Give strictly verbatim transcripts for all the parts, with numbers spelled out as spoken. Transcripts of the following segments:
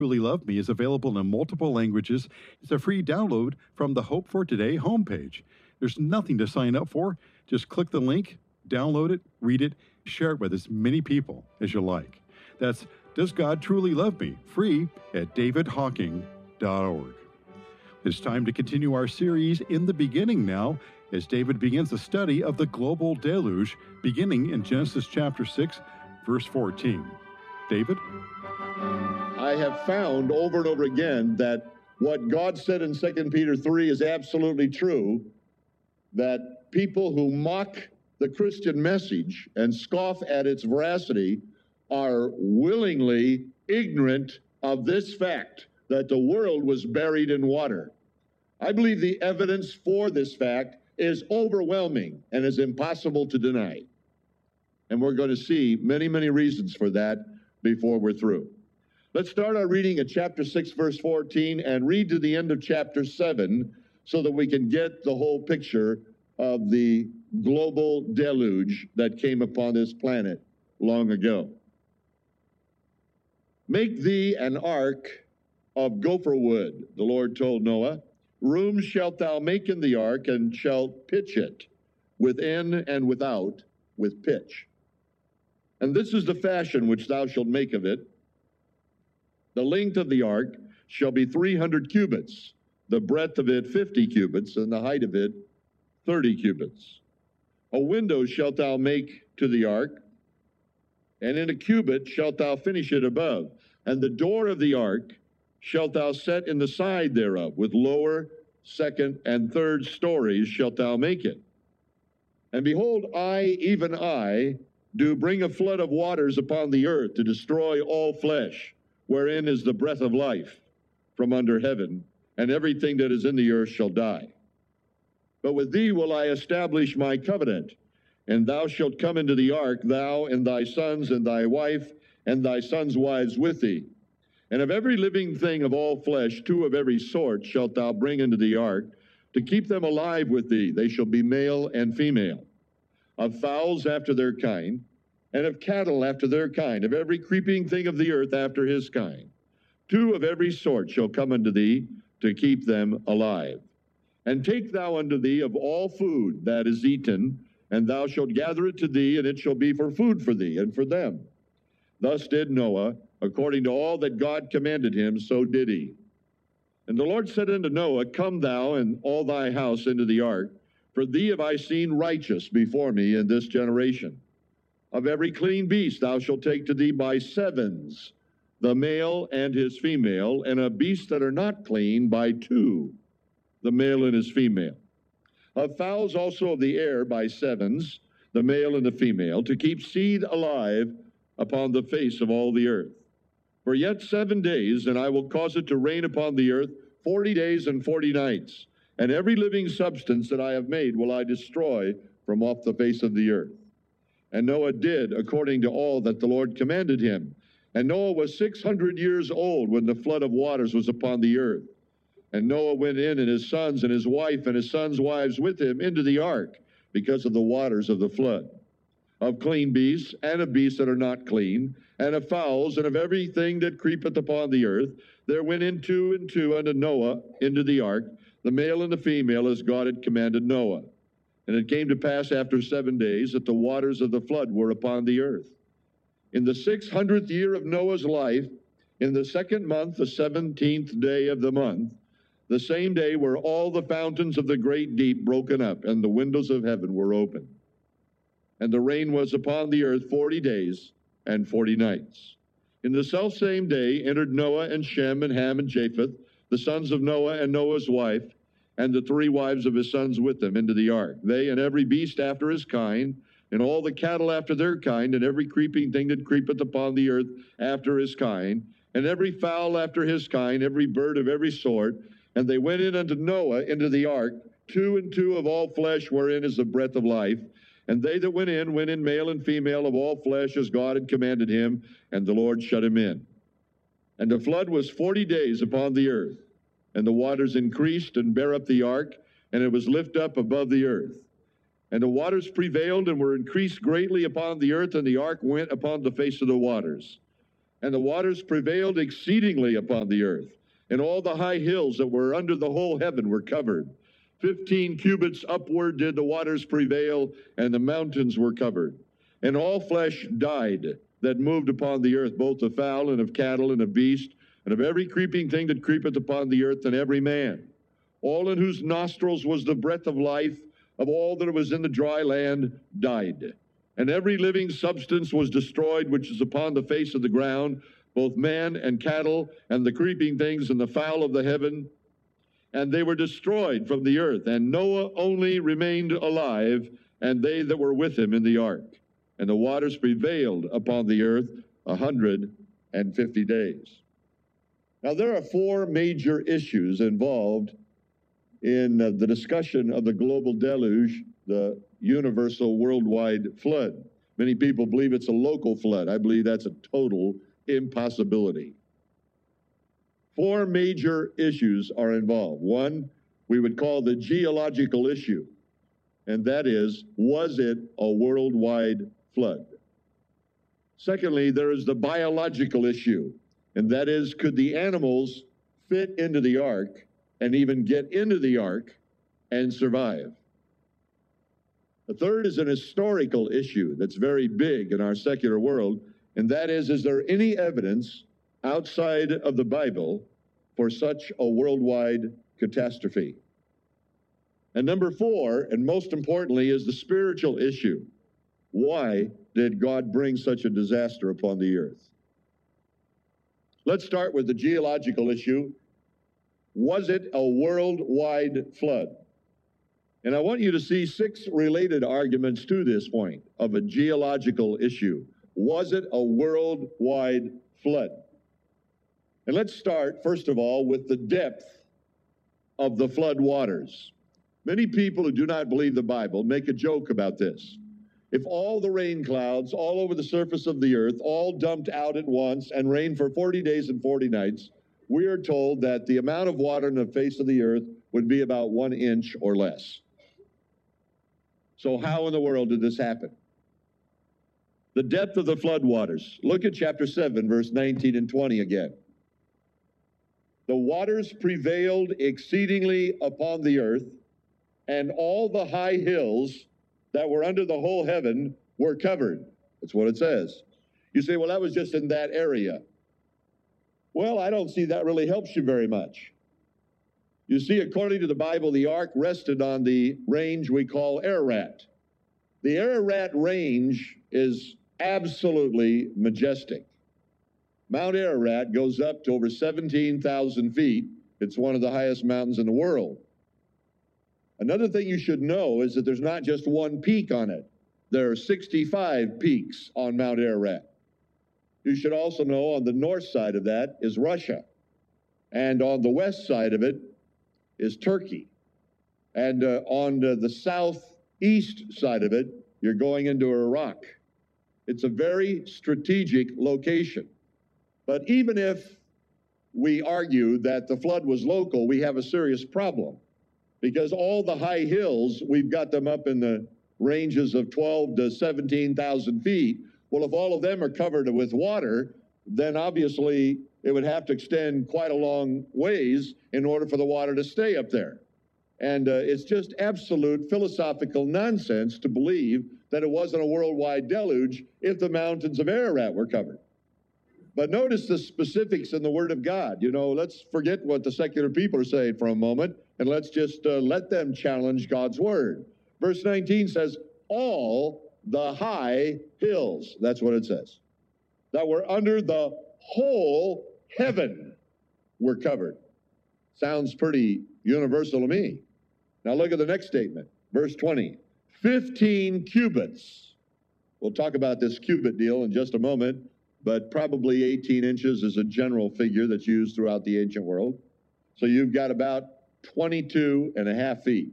Truly Love Me is available in multiple languages. It's a free download from the Hope for Today homepage. There's nothing to sign up for. Just click the link, download it, read it, share it with as many people as you like. That's Does God Truly Love Me? Free at david hawking dot org. It's time to continue our series In the Beginning now, as David begins the study of the global deluge, beginning in Genesis chapter six, verse fourteen. David? I have found over and over again that what God said in Second Peter three is absolutely true, that people who mock the Christian message and scoff at its veracity are willingly ignorant of this fact, that the world was buried in water. I believe the evidence for this fact is overwhelming and is impossible to deny. And we're going to see many, many reasons for that before we're through. Let's start our reading at chapter six, verse fourteen, and read to the end of chapter seven so that we can get the whole picture of the global deluge that came upon this planet long ago. Make thee an ark of gopher wood, the Lord told Noah. Rooms shalt thou make in the ark, and shalt pitch it within and without with pitch. And this is the fashion which thou shalt make of it. The length of the ark shall be three hundred cubits, the breadth of it fifty cubits, and the height of it thirty cubits. A window shalt thou make to the ark, and in a cubit shalt thou finish it above. And the door of the ark shalt thou set in the side thereof, with lower, second, and third stories shalt thou make it. And behold, I, even I, do bring a flood of waters upon the earth to destroy all flesh, wherein is the breath of life from under heaven, and everything that is in the earth shall die. But with thee will I establish my covenant, and thou shalt come into the ark, thou and thy sons and thy wife and thy sons' wives with thee. And of every living thing of all flesh, two of every sort shalt thou bring into the ark, to keep them alive with thee. They shall be male and female. Of fowls after their kind, and of cattle after their kind, of every creeping thing of the earth after his kind. Two of every sort shall come unto thee, to keep them alive. And take thou unto thee of all food that is eaten, and thou shalt gather it to thee, and it shall be for food for thee and for them. Thus did Noah, according to all that God commanded him, so did he. And the Lord said unto Noah, Come thou and all thy house into the ark, for thee have I seen righteous before me in this generation. Of every clean beast thou shalt take to thee by sevens, the male and his female, and of beasts that are not clean by two, the male and his female. Of fowls also of the air by sevens, the male and the female, to keep seed alive upon the face of all the earth. For yet seven days, and I will cause it to rain upon the earth forty days and forty nights, and every living substance that I have made will I destroy from off the face of the earth. And Noah did according to all that the Lord commanded him. And Noah was six hundred years old when the flood of waters was upon the earth. And Noah went in, and his sons and his wife and his sons' wives with him into the ark, because of the waters of the flood. Of clean beasts, and of beasts that are not clean, and of fowls, and of everything that creepeth upon the earth, there went in two and two unto Noah into the ark, the male and the female, as God had commanded Noah. And it came to pass after seven days that the waters of the flood were upon the earth. In the six hundredth year of Noah's life, in the second month, the seventeenth day of the month, the same day were all the fountains of the great deep broken up, and the windows of heaven were opened. And the rain was upon the earth forty days and forty nights. In the selfsame day entered Noah and Shem and Ham and Japheth, the sons of Noah and Noah's wife, and the three wives of his sons with them into the ark. They and every beast after his kind, and all the cattle after their kind, and every creeping thing that creepeth upon the earth after his kind, and every fowl after his kind, every bird of every sort. And they went in unto Noah into the ark, two and two of all flesh, wherein is the breath of life. And they that went in, went in male and female of all flesh, as God had commanded him, and the Lord shut him in. And the flood was forty days upon the earth, and the waters increased and bare up the ark, and it was lifted up above the earth. And the waters prevailed and were increased greatly upon the earth, and the ark went upon the face of the waters. And the waters prevailed exceedingly upon the earth, and all the high hills that were under the whole heaven were covered. Fifteen cubits upward did the waters prevail, and the mountains were covered. And all flesh died that moved upon the earth, both of fowl and of cattle and of beast, and of every creeping thing that creepeth upon the earth, and every man. All in whose nostrils was the breath of life, of all that was in the dry land, died. And every living substance was destroyed, which is upon the face of the ground, both man and cattle, and the creeping things, and the fowl of the heaven. And they were destroyed from the earth. And Noah only remained alive, and they that were with him in the ark. And the waters prevailed upon the earth a hundred and fifty days. Now, there are four major issues involved in uh, the discussion of the global deluge, the universal worldwide flood. Many people believe it's a local flood. I believe that's a total impossibility. Four major issues are involved. One, we would call the geological issue, and that is, was it a worldwide flood? Secondly, there is the biological issue, and that is, could the animals fit into the ark and even get into the ark and survive? The third is an historical issue that's very big in our secular world, and that is, is there any evidence outside of the Bible for such a worldwide catastrophe? And number four, and most importantly, is the spiritual issue. Why did God bring such a disaster upon the earth? Let's start with the geological issue. Was it a worldwide flood? And I want you to see six related arguments to this point of a geological issue. Was it a worldwide flood? And let's start, first of all, with the depth of the flood waters. Many people who do not believe the Bible make a joke about this. If all the rain clouds all over the surface of the earth all dumped out at once and rained for forty days and forty nights, we are told that the amount of water on the face of the earth would be about one inch or less. So how in the world did this happen? The depth of the flood waters. Look at chapter seven, verse nineteen and twenty again. The waters prevailed exceedingly upon the earth, and all the high hills that were under the whole heaven were covered. That's what it says. You say, well, that was just in that area. Well, I don't see that really helps you very much. You see, according to the Bible, the ark rested on the range we call Ararat. The Ararat range is absolutely majestic. Mount Ararat goes up to over seventeen thousand feet. It's one of the highest mountains in the world. Another thing you should know is that there's not just one peak on it. There are sixty-five peaks on Mount Ararat. You should also know on the north side of that is Russia. And on the west side of it is Turkey. And uh, on uh, the southeast side of it, you're going into Iraq. It's a very strategic location. But even if we argue that the flood was local, we have a serious problem. Because all the high hills, we've got them up in the ranges of twelve to seventeen thousand feet. Well, if all of them are covered with water, then obviously it would have to extend quite a long ways in order for the water to stay up there. And uh, it's just absolute philosophical nonsense to believe that it wasn't a worldwide deluge if the mountains of Ararat were covered. But notice the specifics in the Word of God. You know, let's forget what the secular people are saying for a moment, and let's just uh, let them challenge God's Word. Verse nineteen says, all the high hills, that's what it says, that were under the whole heaven were covered. Sounds pretty universal to me. Now look at the next statement, verse twenty. fifteen cubits. We'll talk about this cubit deal in just a moment, but probably eighteen inches is a general figure that's used throughout the ancient world. So you've got about twenty-two and a half feet.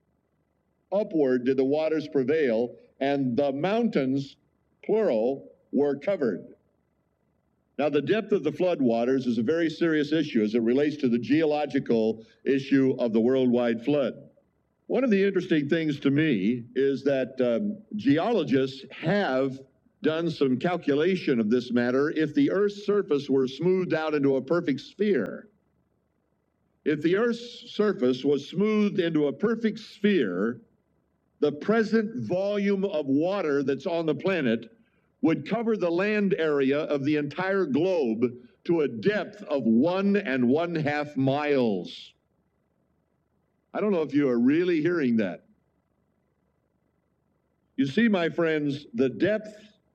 Upward did the waters prevail, and the mountains, plural, were covered. Now, the depth of the flood waters is a very serious issue as it relates to the geological issue of the worldwide flood. One of the interesting things to me is that um, geologists have done some calculation of this matter. If the Earth's surface were smoothed out into a perfect sphere, if the Earth's surface was smoothed into a perfect sphere, the present volume of water that's on the planet would cover the land area of the entire globe to a depth of one and one half miles. I don't know if you are really hearing that. You see, my friends, the depth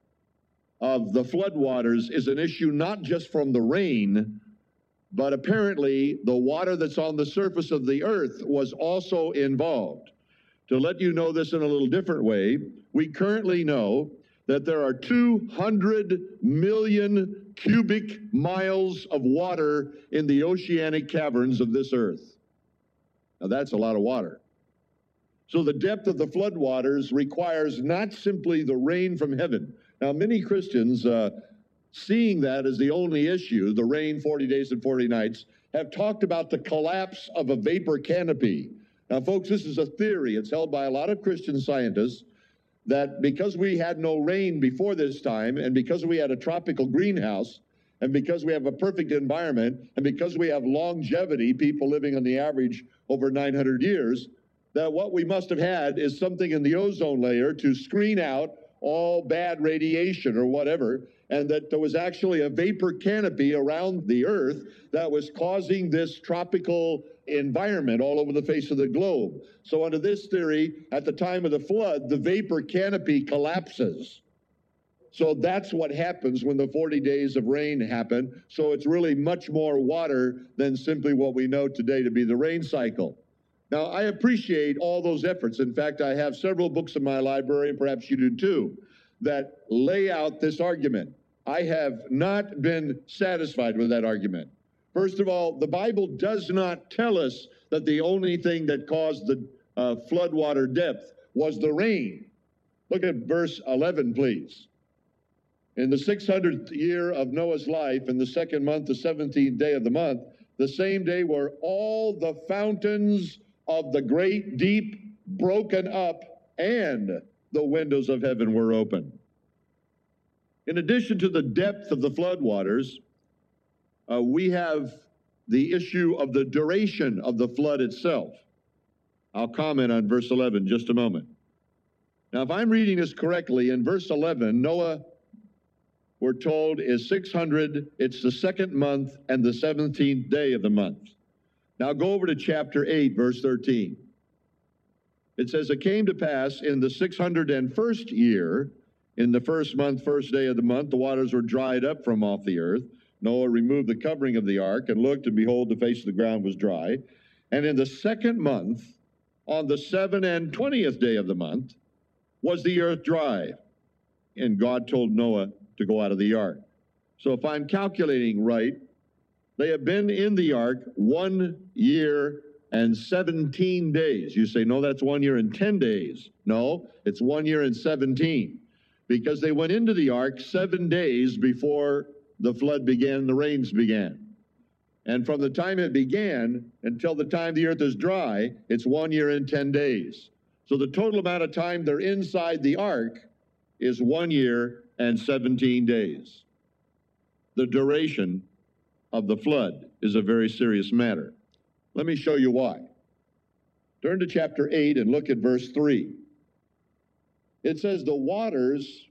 of the floodwaters is an issue not just from the rain, but apparently the water that's on the surface of the earth was also involved. To let you know this in a little different way, we currently know that there are two hundred million cubic miles of water in the oceanic caverns of this earth. Now that's a lot of water. So the depth of the floodwaters requires not simply the rain from heaven. Now many Christians, uh, seeing that as the only issue, the rain forty days and forty nights, have talked about the collapse of a vapor canopy. Now folks, this is a theory. It's held by a lot of Christian scientists that because we had no rain before this time, and because we had a tropical greenhouse, and because we have a perfect environment, and because we have longevity, people living on the average over nine hundred years, that what we must have had is something in the ozone layer to screen out all bad radiation or whatever, and that there was actually a vapor canopy around the earth that was causing this tropical environment all over the face of the globe. So under this theory, at the time of the flood, the vapor canopy collapses. So that's what happens when the forty days of rain happen. So it's really much more water than simply what we know today to be the rain cycle. Now, I appreciate all those efforts. In fact, I have several books in my library, and perhaps you do too, that lay out this argument. I have not been satisfied with that argument. First of all, the Bible does not tell us that the only thing that caused the uh, floodwater depth was the rain. Look at verse eleven, please. In the six hundredth year of Noah's life, in the second month, the seventeenth day of the month, the same day were all the fountains of the great deep broken up, and the windows of heaven were open. In addition to the depth of the floodwaters, uh, we have the issue of the duration of the flood itself. I'll comment on verse eleven in just a moment. Now, if I'm reading this correctly, in verse eleven, Noah, we're told, is six hundred, it's the second month and the seventeenth day of the month. Now go over to chapter eight, verse thirteen. It says, it came to pass in the six hundred first year, in the first month, first day of the month, the waters were dried up from off the earth. Noah removed the covering of the ark and looked, and behold, the face of the ground was dry. And in the second month, on the seven and twentieth day of the month, was the earth dry. And God told Noah to go out of the ark. So if I'm calculating right, they have been in the ark one year and seventeen days. You say, no, that's one year and ten days. No, it's one year and seventeen. Because they went into the ark seven days before the flood began, the rains began. And from the time it began until the time the earth is dry, it's one year and ten days. So the total amount of time they're inside the ark is one year and seventeen days. The duration of the flood is a very serious matter. Let me show you why. Turn to chapter eight and look at verse three. It says, the waters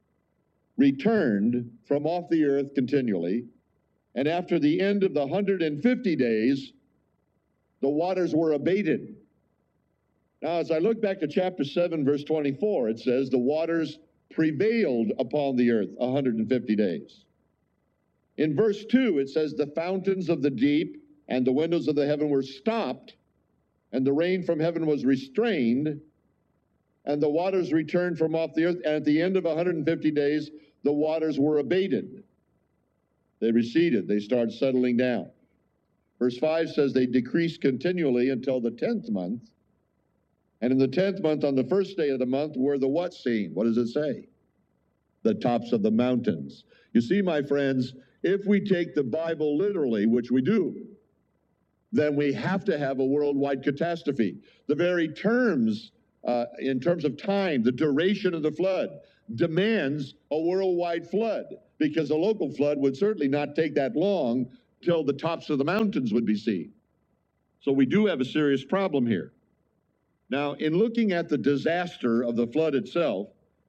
returned from off the earth continually, and after the end of the one hundred fifty days, the waters were abated. Now, as I look back to chapter seven, verse twenty-four, it says, the waters prevailed upon the earth one hundred fifty days. In verse two, it says, the fountains of the deep and the windows of the heaven were stopped, and the rain from heaven was restrained, and the waters returned from off the earth. And at the end of one hundred fifty days, the waters were abated. They receded. They started settling down. Verse five says they decreased continually until the tenth month. And in the tenth month, on the first day of the month, were the what seen? What does it say? The tops of the mountains. You see, my friends, if we take the Bible literally, which we do, then we have to have a worldwide catastrophe. The very terms, uh, in terms of time, the duration of the flood, demands a worldwide flood, because a local flood would certainly not take that long till the tops of the mountains would be seen. So we do have a serious problem here. Now, in looking at the disaster of the flood itself,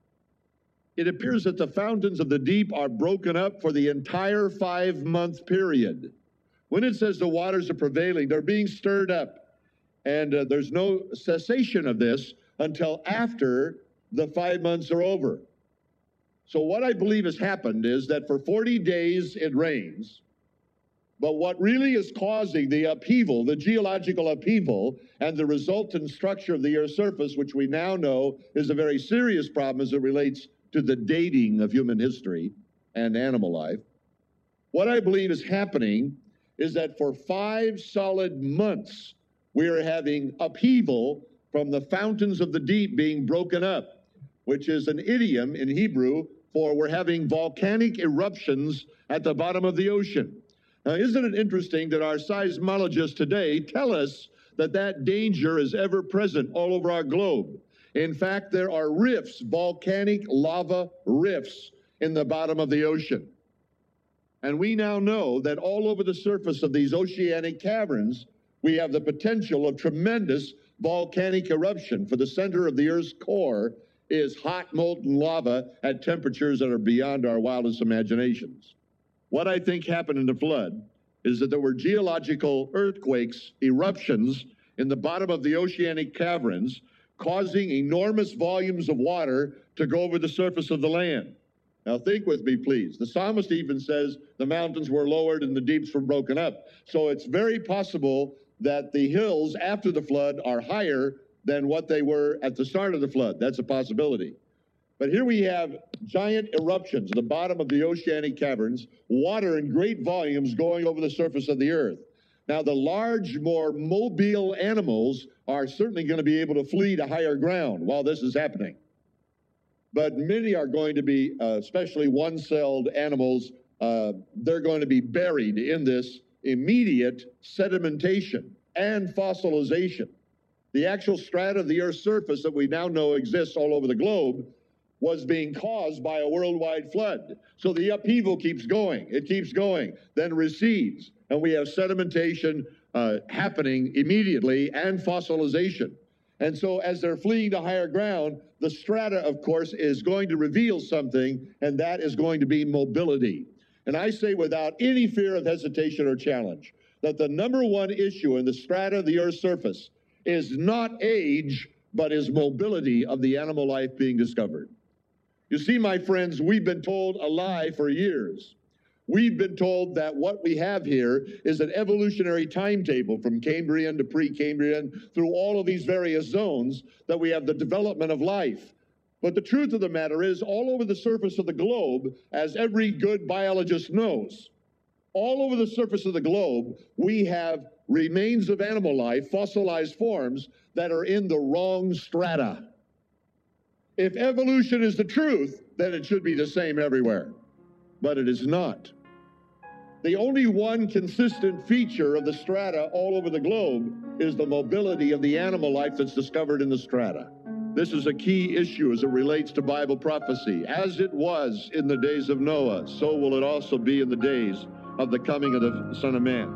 it appears that the fountains of the deep are broken up for the entire five-month period. When it says the waters are prevailing, they're being stirred up. And uh, there's no cessation of this until after the five months are over. So what I believe has happened is that for forty days it rains, but what really is causing the upheaval, the geological upheaval, and the resultant structure of the Earth's surface, which we now know is a very serious problem as it relates to the dating of human history and animal life, what I believe is happening is that for five solid months, we are having upheaval from the fountains of the deep being broken up, which is an idiom in Hebrew for we're having volcanic eruptions at the bottom of the ocean. Now, isn't it interesting that our seismologists today tell us that that danger is ever present all over our globe? In fact, there are rifts, volcanic lava rifts in the bottom of the ocean. And we now know that all over the surface of these oceanic caverns, we have the potential of tremendous volcanic eruption. For the center of the Earth's core is hot molten lava at temperatures that are beyond our wildest imaginations. What I think happened in the flood is that there were geological earthquakes, eruptions in the bottom of the oceanic caverns, causing enormous volumes of water to go over the surface of the land. Now think with me, please. The psalmist even says the mountains were lowered and the deeps were broken up. So it's very possible that the hills after the flood are higher than what they were at the start of the flood. That's a possibility. But here we have giant eruptions at the bottom of the oceanic caverns, water in great volumes going over the surface of the earth. Now, the large, more mobile animals are certainly going to be able to flee to higher ground while this is happening. But many are going to be, uh, especially one-celled animals, uh, they're going to be buried in this immediate sedimentation and fossilization. The actual strata of the Earth's surface that we now know exists all over the globe was being caused by a worldwide flood. So the upheaval keeps going, it keeps going, then recedes, and we have sedimentation uh, happening immediately and fossilization. And so as they're fleeing to higher ground, the strata, of course, is going to reveal something, and that is going to be mobility. And I say without any fear of hesitation or challenge that the number one issue in the strata of the Earth's surface is not age, but is mobility of the animal life being discovered. You see, my friends, we've been told a lie for years. We've been told that what we have here is an evolutionary timetable from Cambrian to pre-Cambrian through all of these various zones, that we have the development of life. But the truth of the matter is, all over the surface of the globe, as every good biologist knows, all over the surface of the globe, we have remains of animal life, fossilized forms, that are in the wrong strata. If evolution is the truth, then it should be the same everywhere. But it is not. The only one consistent feature of the strata all over the globe is the mobility of the animal life that's discovered in the strata. This is a key issue as it relates to Bible prophecy. As it was in the days of Noah, so will it also be in the days of the coming of the Son of Man.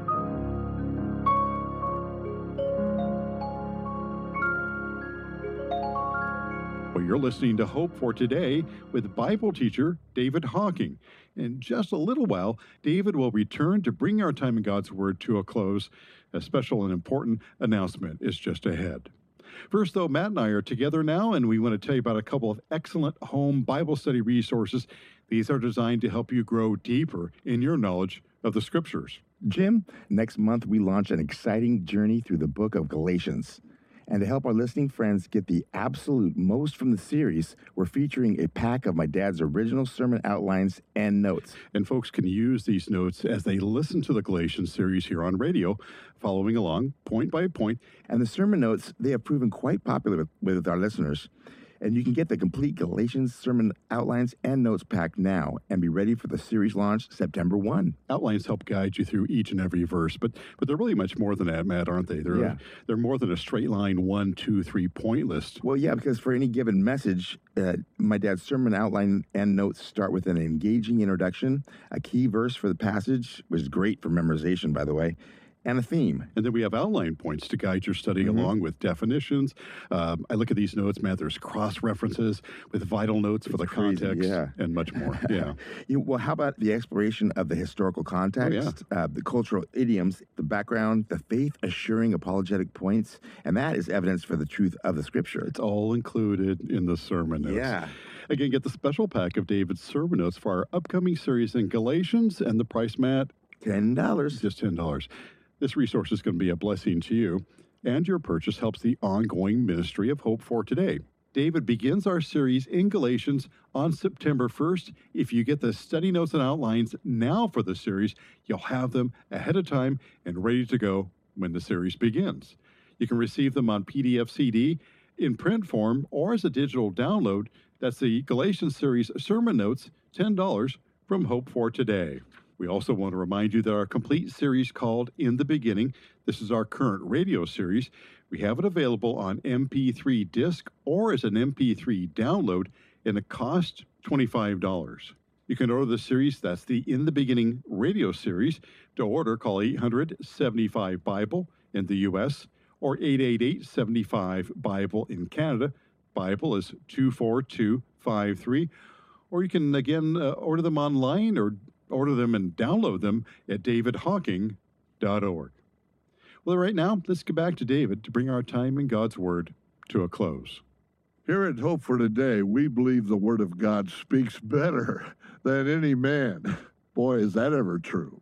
Well, you're listening to Hope for Today with Bible teacher David Hocking. In just a little while, David will return to bring our time in God's Word to a close. A special and important announcement is just ahead. First, though, Matt and I are together now, and we want to tell you about a couple of excellent home Bible study resources. These are designed to help you grow deeper in your knowledge of the Scriptures. Jim, next month we launch an exciting journey through the book of Galatians. And to help our listening friends get the absolute most from the series, we're featuring a pack of my dad's original sermon outlines and notes. And folks can use these notes as they listen to the Galatians series here on radio, following along point by point. And the sermon notes, they have proven quite popular with, with our listeners. And you can get the complete Galatians sermon outlines and notes pack now and be ready for the series launch September first. Outlines help guide you through each and every verse, but but they're really much more than that, Matt, aren't they? They're, Yeah. they're more than a straight line one, two, three point list. Well, yeah, because for any given message, uh, my dad's sermon outline and notes start with an engaging introduction, a key verse for the passage, which is great for memorization, by the way, and a theme. And then we have outline points to guide your study Mhm. along with definitions. Um, I look at these notes, Matt, there's cross references with vital notes for It's the crazy, context yeah. and much more. Yeah. You, well, how about the exploration of the historical context, uh, the cultural idioms, the background, the faith-assuring apologetic points, and that is evidence for the truth of the Scripture. It's all included in the sermon notes. Yeah. Again, get the special pack of David's sermon notes for our upcoming series in Galatians, and the price, Matt, ten dollars. is just ten dollars. This resource is going to be a blessing to you, and your purchase helps the ongoing ministry of Hope for Today. David begins our series in Galatians on September first. If you get the study notes and outlines now for the series, you'll have them ahead of time and ready to go when the series begins. You can receive them on P D F C D, in print form, or as a digital download. That's the Galatians series sermon notes, ten dollars from Hope for Today. We also want to remind you that our complete series called In the Beginning, this is our current radio series. We have it available on M P three disc or as an M P three download, and it costs twenty-five dollars. You can order the series, that's the In the Beginning radio series. To order, call eight hundred, seventy-five, Bible in the U S or eight eight eight, seven five, Bible in Canada. Bible is two four two five three. Or you can, again, uh, order them online or order them and download them at david hawking dot org. Well, right now, let's get back to David to bring our time in God's Word to a close. Here at Hope for Today, we believe the Word of God speaks better than any man. Boy, is that ever true.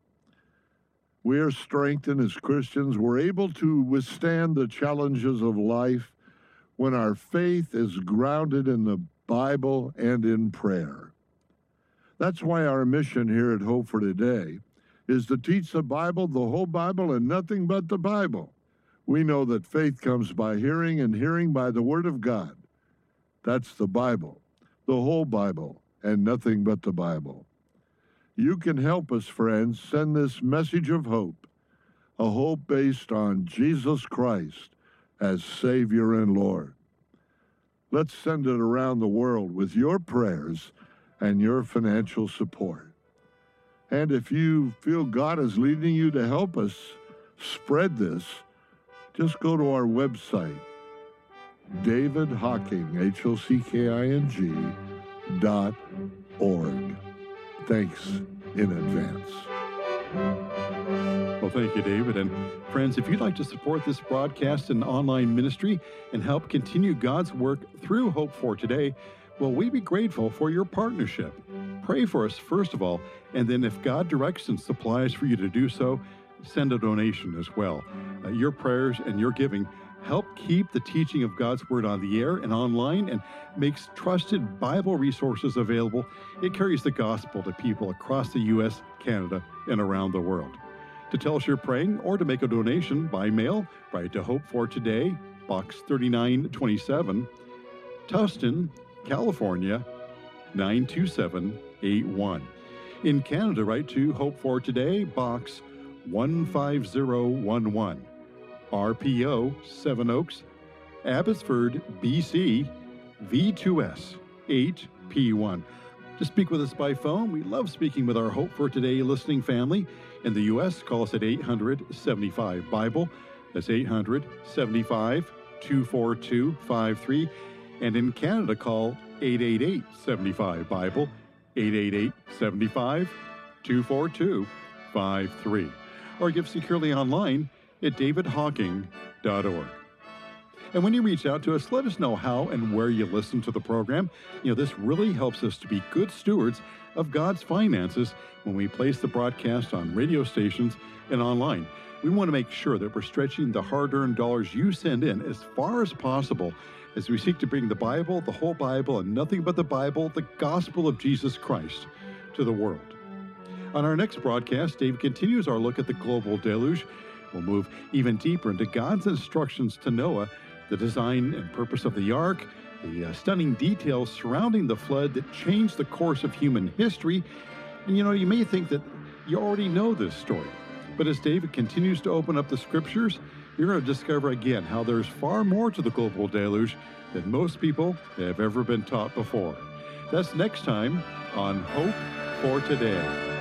We are strengthened as Christians. We're able to withstand the challenges of life when our faith is grounded in the Bible and in prayer. That's why our mission here at Hope for Today is to teach the Bible, the whole Bible, and nothing but the Bible. We know that faith comes by hearing, and hearing by the Word of God. That's the Bible, the whole Bible, and nothing but the Bible. You can help us, friends, send this message of hope, a hope based on Jesus Christ as Savior and Lord. Let's send it around the world with your prayers and your financial support. And if you feel God is leading you to help us spread this, just go to our website, David Hocking, H O C K I N G, dot org. Thanks in advance. Well, thank you, David. And friends, if you'd like to support this broadcast and online ministry and help continue God's work through Hope for Today, well, we'd be grateful for your partnership. Pray for us, first of all, and then if God directs and supplies for you to do so, send a donation as well. Uh, your prayers and your giving help keep the teaching of God's Word on the air and online and makes trusted Bible resources available. It carries the gospel to people across the U S, Canada, and around the world. To tell us you're praying or to make a donation by mail, write to Hope for Today, Box thirty-nine twenty-seven, Tustin, California, nine two seven eight one. In Canada, write to Hope for Today, Box one five zero one one. R P O, Seven Oaks, Abbotsford, B C, V two S eight P one. To speak with us by phone, we love speaking with our Hope for Today listening family. In the U S, call us at eight hundred, seventy-five, Bible. That's eight hundred, seventy-five, two four two five three. And in Canada, call eight eight eight, seventy-five, Bible, eight eight eight, seventy-five, two four two five three. Or give securely online at david hawking dot org. And when you reach out to us, let us know how and where you listen to the program. You know, this really helps us to be good stewards of God's finances when we place the broadcast on radio stations and online. We want to make sure that we're stretching the hard-earned dollars you send in as far as possible as we seek to bring the Bible, the whole Bible, and nothing but the Bible, the gospel of Jesus Christ, to the world. On our next broadcast, Dave continues our look at the global deluge. We'll move even deeper into God's instructions to Noah, the design and purpose of the ark, the uh, stunning details surrounding the flood that changed the course of human history. And you know, you may think that you already know this story, but as David continues to open up the scriptures, you're going to discover again how there's far more to the global deluge than most people have ever been taught before. That's next time on Hope for Today.